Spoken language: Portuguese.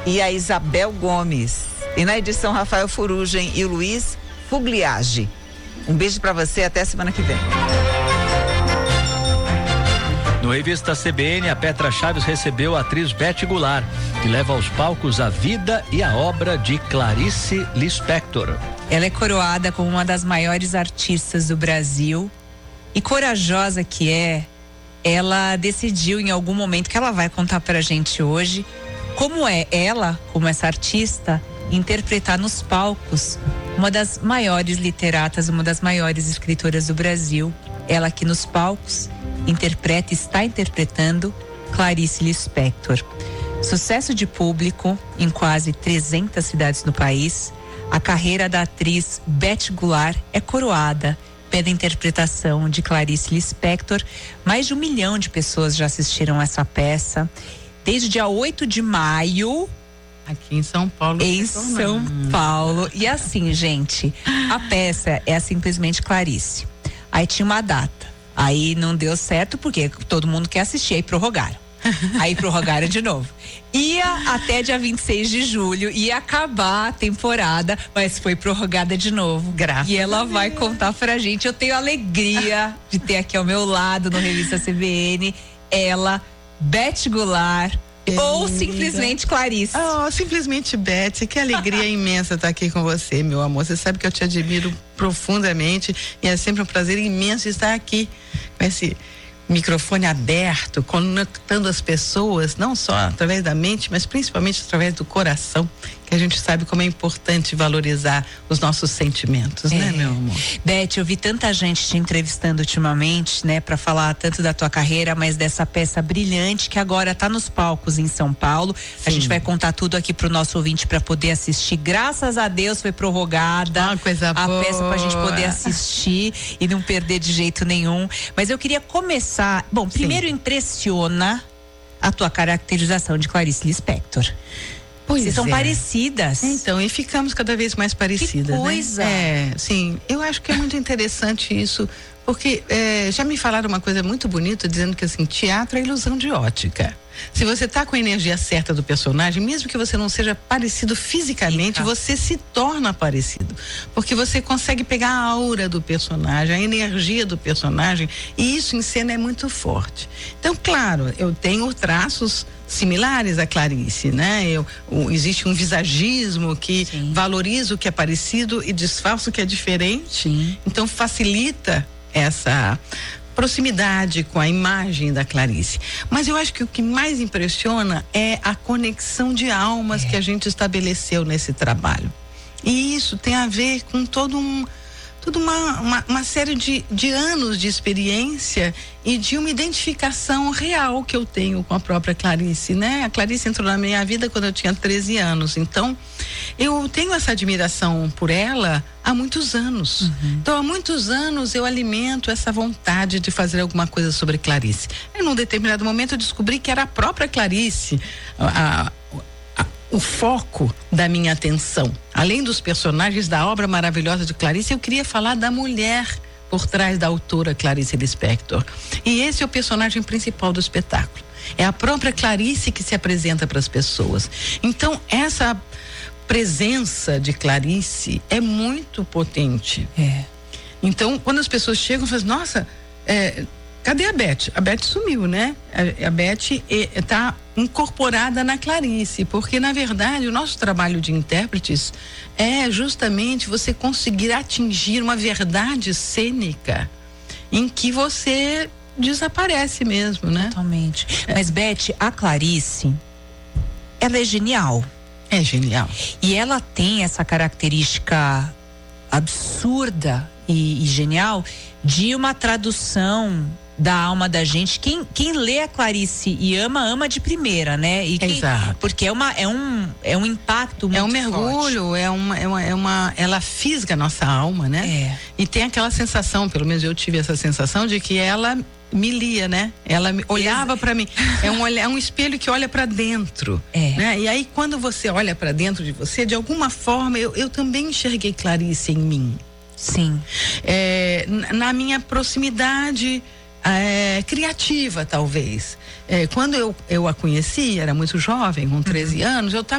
e a Isabel Gomes. E na edição, Rafael Furugem e o Luiz Fugliage. Um beijo pra você, até semana que vem. No Revista CBN, a Petra Chaves recebeu a atriz Beth Goulart, que leva aos palcos a vida e a obra de Clarice Lispector. Ela é coroada como uma das maiores artistas do Brasil e corajosa que é, ela decidiu em algum momento, que ela vai contar pra gente hoje, como é ela, como essa artista, interpretar nos palcos uma das maiores literatas, uma das maiores escritoras do Brasil. Ela aqui nos palcos está interpretando Clarice Lispector. Sucesso de público em quase 300 cidades no país, a carreira da atriz Beth Goulart é coroada pela interpretação de Clarice Lispector. Mais de 1 milhão de pessoas já assistiram essa peça. Desde o dia 8 de maio... Aqui em São Paulo. Em São Paulo. E assim, gente, a peça é simplesmente Clarice. Aí tinha uma data. Aí não deu certo porque todo mundo quer assistir, aí prorrogaram. Aí prorrogaram de novo. Ia até dia 26 de julho, ia acabar a temporada, mas foi prorrogada de novo. Graças e ela vai contar pra gente. Eu tenho a alegria de ter aqui ao meu lado no Revista CBN ela, Beth Goulart, ou simplesmente Clarice. Simplesmente Beth, que alegria imensa estar aqui com você, meu amor. Você sabe que eu te admiro profundamente e é sempre um prazer imenso estar aqui com esse microfone aberto, conectando as pessoas, não só através da mente, mas principalmente através do coração, que a gente sabe como é importante valorizar os nossos sentimentos, né, meu amor? Beth, eu vi tanta gente te entrevistando ultimamente, né, para falar tanto da tua carreira, mas dessa peça brilhante que agora tá nos palcos em São Paulo. Sim. A gente vai contar tudo aqui pro nosso ouvinte para poder assistir. Graças a Deus foi prorrogada coisa boa. A peça pra gente poder assistir e não perder de jeito nenhum. Mas eu queria começar, primeiro impressiona a tua caracterização de Clarice Lispector. Vocês são parecidas. Então, e ficamos cada vez mais parecidas. Que coisa. Né? Sim, eu acho que é muito interessante isso, porque já me falaram uma coisa muito bonita, dizendo que assim, teatro é ilusão de ótica. Se você tá com a energia certa do personagem, mesmo que você não seja parecido fisicamente, você se torna parecido. Porque você consegue pegar a aura do personagem, a energia do personagem, e isso em cena é muito forte. Então, claro, eu tenho traços similares a Clarice, né? Existe um visagismo que valoriza o que é parecido e disfarça o que é diferente. Sim. Então, facilita essa proximidade com a imagem da Clarice. Mas eu acho que o que mais impressiona é a conexão de almas que a gente estabeleceu nesse trabalho. E isso tem a ver com toda uma série de anos de experiência e de uma identificação real que eu tenho com a própria Clarice, né? A Clarice entrou na minha vida quando eu tinha 13 anos, então eu tenho essa admiração por ela há muitos anos. Então há muitos anos eu alimento essa vontade de fazer alguma coisa sobre Clarice. E num determinado momento eu descobri que era a própria Clarice o foco da minha atenção. Além dos personagens da obra maravilhosa de Clarice, eu queria falar da mulher por trás da autora Clarice Lispector. E esse é o personagem principal do espetáculo. É a própria Clarice que se apresenta para as pessoas. Então, essa presença de Clarice é muito potente. Então, quando as pessoas chegam, falam, nossa, cadê a Beth? A Beth sumiu, né? A Beth está incorporada na Clarice, porque na verdade o nosso trabalho de intérpretes é justamente você conseguir atingir uma verdade cênica em que você desaparece mesmo, né? Totalmente. Mas Beth, a Clarice, ela é genial. É genial. E ela tem essa característica absurda e genial de uma tradução da alma da gente. Quem lê a Clarice e ama de primeira, né? Exato. Porque é um impacto muito forte. É um mergulho, ela fisga a nossa alma, né? E tem aquela sensação, pelo menos eu tive essa sensação de que ela me lia, né? Ela olhava para mim. É um espelho que olha para dentro, né? E aí quando você olha para dentro de você, de alguma forma eu também enxerguei Clarice em mim. Sim. Na minha proximidade criativa, talvez. Quando eu a conheci, era muito jovem, com 13 anos, eu